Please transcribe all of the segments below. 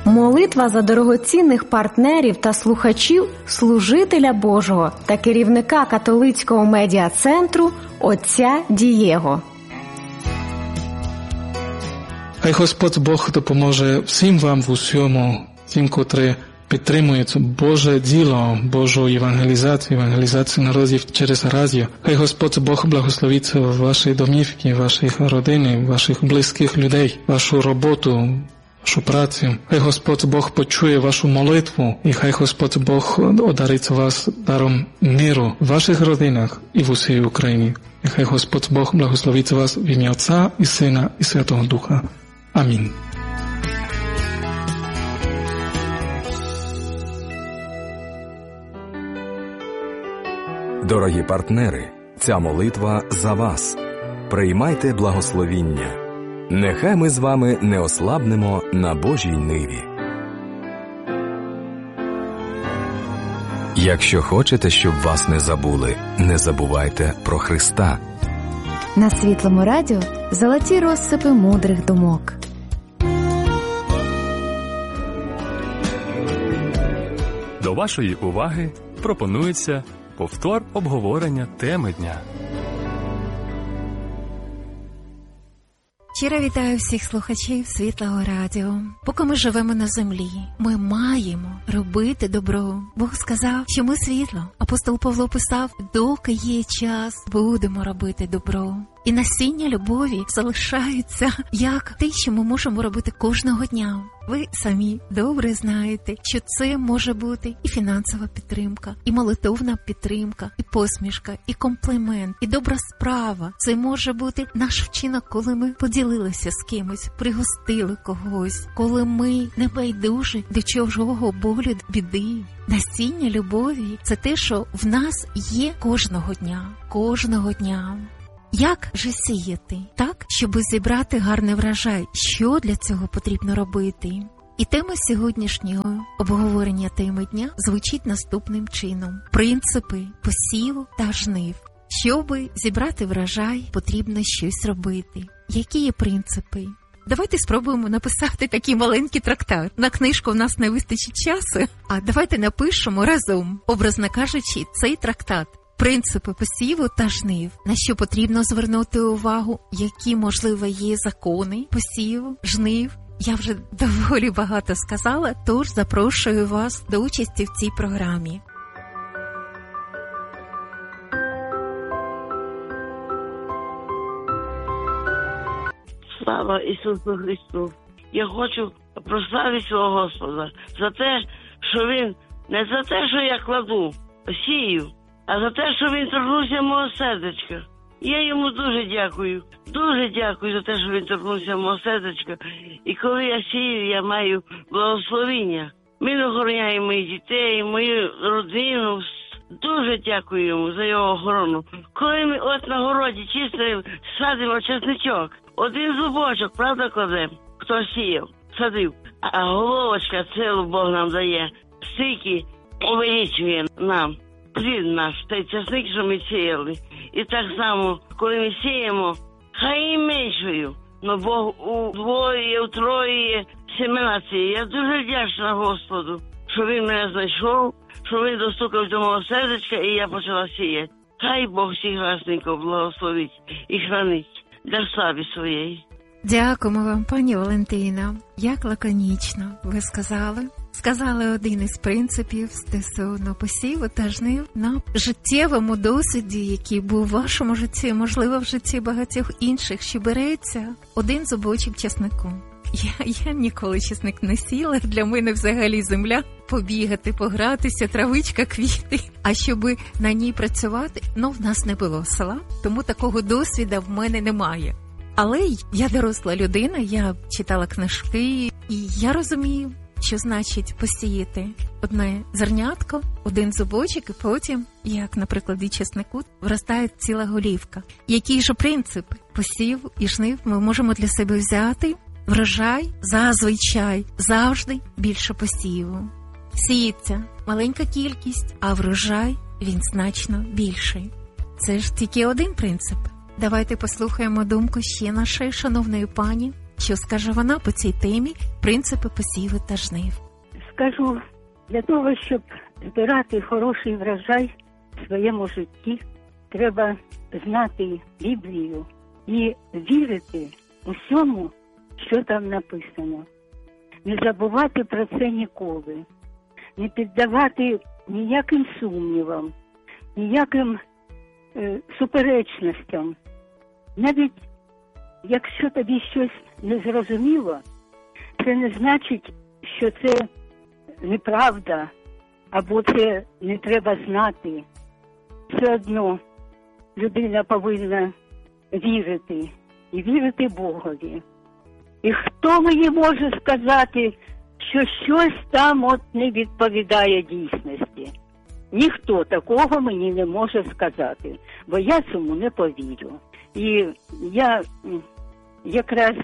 Молитва за дорогоцінних партнерів та слухачів служителя Божого та керівника католицького медіа-центру отця Дієго. Хай Господь Бог допоможе всім вам в усьому, тим, котрі підтримують Боже діло, Божу евангелізацію народів через радіо. Хай Господь Бог благословить ваші домівки, ваших родин, ваших близьких людей, вашу роботу, вашу працю. Хай Господь Бог почує вашу молитву, і хай Господь Бог одарить вас даром миру в ваших родинах і в усій Україні. І хай Господь Бог благословить вас в ім'я Отця і Сина і Святого Духа. Амінь. Дорогі партнери, ця молитва за вас. Приймайте благословіння. Нехай ми з вами не ослабнемо на Божій ниві. Якщо хочете, щоб вас не забули, не забувайте про Христа. На Світлому радіо золоті розсипи мудрих думок. До вашої уваги пропонується повтор обговорення теми дня. Щиро вітаю всіх слухачів Світлого радіо. Поки ми живемо на землі, ми маємо робити добро. Бог сказав, що ми світло. Апостол Павло писав, доки є час, будемо робити добро. І насіння любові залишається як те, що ми можемо робити кожного дня. Ви самі добре знаєте, що це може бути і фінансова підтримка, і молитовна підтримка, і посмішка, і комплімент, і добра справа. Це може бути наш вчинок, коли ми поділилися з кимось, пригостили когось, коли ми не байдужі до чужого болю, біди. Насіння любові – це те, що в нас є кожного дня. Кожного дня. Як же сіяти? Так, щоб зібрати гарний врожай. Що для цього потрібно робити? І тема сьогоднішнього обговорення теми дня звучить наступним чином. Принципи посіву та жнив. Щоби зібрати врожай, потрібно щось робити. Які є принципи? Давайте спробуємо написати такий маленький трактат. На книжку в нас не вистачить часу, а давайте напишемо разом, образно кажучи, цей трактат. Принципи посіву та жнив. На що потрібно звернути увагу, які, можливо, є закони посіву, жнив. Я вже доволі багато сказала, тож запрошую вас до участі в цій програмі. Слава Ісусу Христу! Я хочу прославити свого Господа за те, що Він, не за те, що я кладу, сію, а за те, що Він торкнувся мого сердечка. Я йому дуже дякую за те, що Він торкнувся мого сердечка. І коли я сію, я маю благословіння. Він охороняє моїх дітей, мою родину. Дуже дякую йому за його охорону. Коли ми от на городі чистимо, садимо чесничок, один зубочок, правда, кладемо, хто сіяв, садив. А головочка цілу Бог нам дає, стільки увеличує нам. Плід наш, той часник, що ми сіяли. І так само, коли ми сіємо, хай і меншою, но Бог удвоює, утроює семена цієї. Я дуже вдячна Господу, що Він мене знайшов, що Він достукав до мого сердечка, і я почала сіяти. Хай Бог всіх грасненько благословить і хранить для слави своєї. Дякуємо вам, пані Валентина. Як лаконічно ви сказали. Сказали один із принципів стосовно посіву та жнив на життєвому досвіді, який був у вашому житті, можливо, в житті багатьох інших, що береться один зубочок чеснику. Я ніколи чесник не сіла, для мене взагалі земля побігати, погратися, травичка, квіти. А щоби на ній працювати, в нас не було села, тому такого досвіду в мене немає. Але я доросла людина, я читала книжки, і я розумію, що значить посіяти одне зернятко, один зубочок, і потім, як на прикладі чеснику, виростає ціла голівка. Який же принцип посів і жнив ми можемо для себе взяти? Врожай зазвичай завжди більше посіву. Сіється маленька кількість, а врожай він значно більший. Це ж тільки один принцип. Давайте послухаємо думку ще нашої шановної пані Що скаже вона по цій темі «Принципи посіву та жнив»? Скажу, для того, щоб збирати хороший врожай в своєму житті, треба знати Біблію і вірити усьому, що там написано. Не забувати про це ніколи. Не піддавати ніяким сумнівам, ніяким суперечностям. Навіть якщо тобі щось не зрозуміло, це не значить, що це неправда, або це не треба знати. Все одно людина повинна вірити і вірити Богові. І хто мені може сказати, що щось там от не відповідає дійсності? Ніхто такого мені не може сказати, бо я цьому не повірю. І я якраз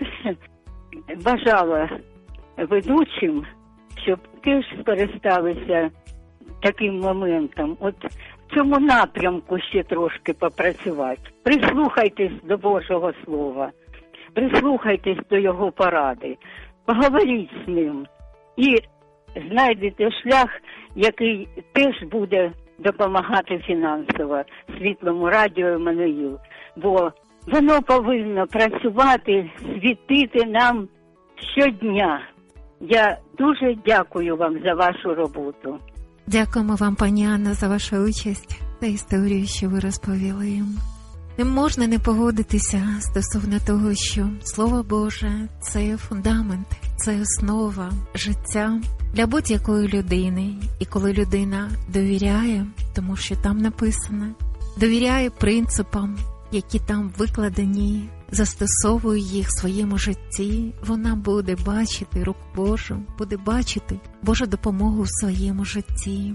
бажала ведучим, щоб теж скористалися таким моментом. От в цьому напрямку ще трошки попрацювати. Прислухайтесь до Божого Слова, прислухайтесь до Його поради, поговоріть з Ним і знайдете шлях, який теж буде допомагати фінансово Світлому радіо «Еммануїл». Бо воно повинно працювати, світити нам щодня. Я дуже дякую вам за вашу роботу. Дякуємо вам, пані Анна, за вашу участь та історію, що ви розповіли. Не можна не погодитися стосовно того, що Слово Боже – це фундамент, це основа життя для будь-якої людини. І коли людина довіряє, тому що там написано, довіряє принципам, які там викладені, застосовує їх в своєму житті, вона буде бачити руку Божу, буде бачити Божу допомогу в своєму житті.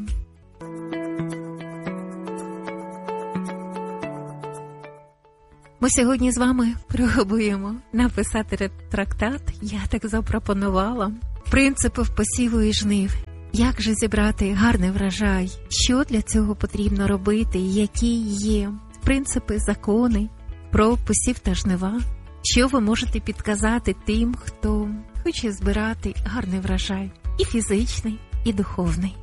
Ми сьогодні з вами пробуємо написати трактат, я так запропонувала, принципів посіву і жнив. Як же зібрати гарний врожай? Що для цього потрібно робити? Які є принципи, закони про посів та жнива? Що ви можете підказати тим, хто хоче збирати гарний врожай? І фізичний, і духовний.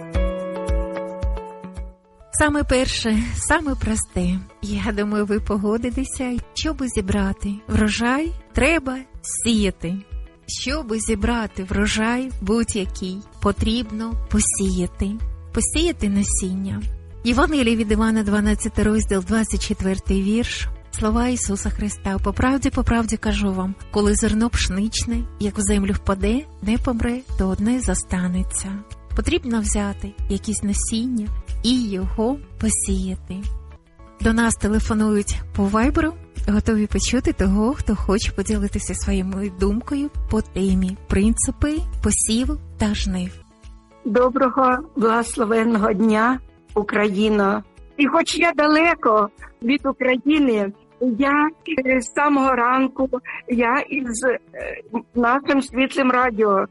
Саме перше, саме просте. Я думаю, ви погодитеся. Щоб зібрати врожай, треба сіяти. Щоб зібрати врожай будь-який, потрібно посіяти. Посіяти насіння. Євангеліє від Івана, 12 розділ, 24 вірш. Слова Ісуса Христа. По правді кажу вам, коли зерно пшеничне, як в землю впаде, не помре, то одне зостанеться. Потрібно взяти якісь насіння і його посіяти. До нас телефонують по вайберу, готові почути того, хто хоче поділитися своєю думкою по темі «Принципи посіву та жнив». Доброго, благословенного дня, Україно! І хоч я далеко від України, я з самого ранку, я із нашим Світлим радіо.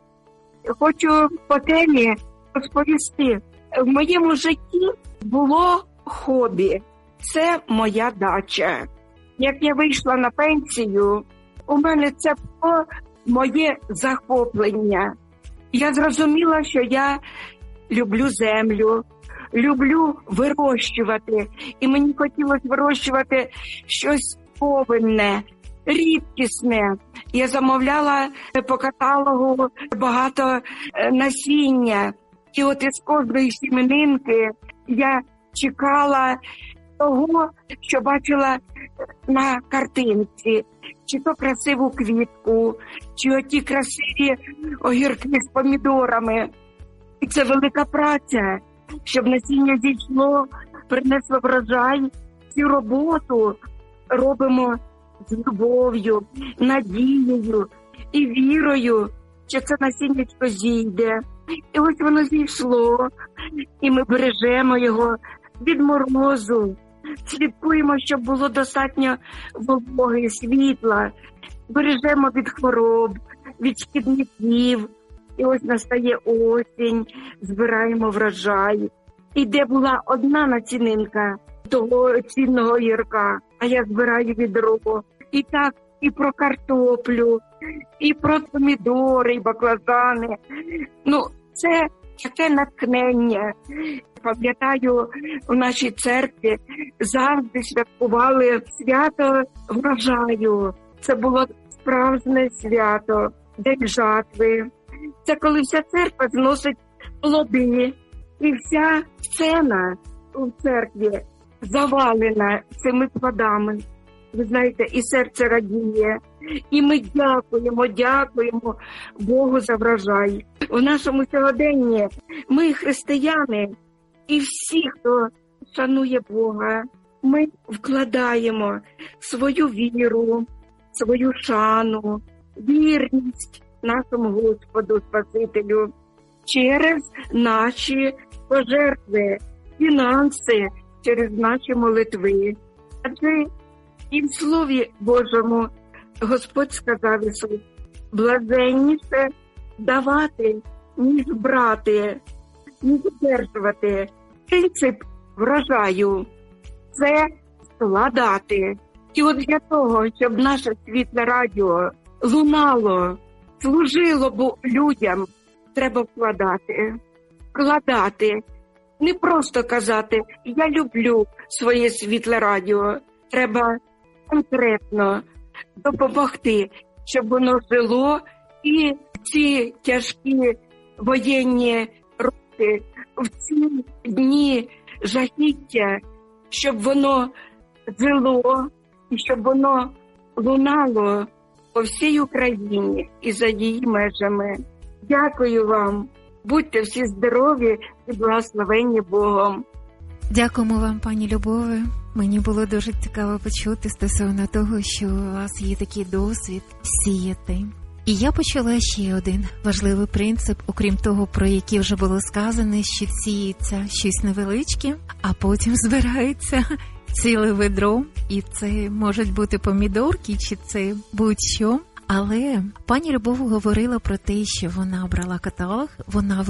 Хочу по темі розповісти. В моєму житті було хобі. Це моя дача. Як я вийшла на пенсію, у мене це було моє захоплення. Я зрозуміла, що я люблю землю, люблю вирощувати. І мені хотілося вирощувати щось повинне, рідкісне. Я замовляла по каталогу багато насіння. І от із кожної сім'янинки я чекала того, що бачила на картинці. Чи то красиву квітку, чи оті красиві огірки з помідорами. І це велика праця, щоб насіння зійшло, принесло врожай. Цю роботу робимо з любов'ю, надією і вірою, що це насіннячко зійде. І ось воно зійшло, і ми бережемо його від морозу, слідкуємо, щоб було достатньо вологи, світла, бережемо від хвороб, від шкідників. І ось настає осінь, збираємо врожай. І де була одна націнинка того цінного огірка, а я збираю відро. І так і про картоплю, і про помідори, і баклажани. Ну, це таке натхнення. Пам'ятаю, у нашій церкві завжди святкували свято врожаю. Це було справжнє свято, день жатви. Це коли вся церква зносить плоди, і вся сцена у церкві завалена цими плодами. Ви знаєте, і серце радіє. І ми дякуємо Богу за врожай. У нашому сьогоденні ми, християни, і всі, хто шанує Бога, ми вкладаємо свою віру, свою шану, вірність нашому Господу Спасителю через наші пожертви, фінанси, через наші молитви. Адже і в Слові Божому Господь сказав Ісус: блаженніше давати, ніж брати, ніж одержувати. Принцип врожаю – це складати. І от для того, щоб наше світле радіо лунало, служило людям, треба вкладати. Вкладати. Не просто казати «я люблю своє світле радіо». Треба конкретно допомогти, щоб воно жило, і в ці тяжкі воєнні роки, в ці дні жахіття, щоб воно жило і щоб воно лунало по всій Україні і за її межами. Дякую вам. Будьте всі здорові і благословенні Богом. Дякуємо вам, пані Любове. Мені було дуже цікаво почути стосовно того, що у вас є такий досвід сіяти. І я почула ще один важливий принцип, окрім того, про який вже було сказано, що сіється щось невеличке, а потім збирається ціле ведро. І це можуть бути помідорки, чи це будь-що. Але пані Любов говорила про те, що вона брала каталог, вона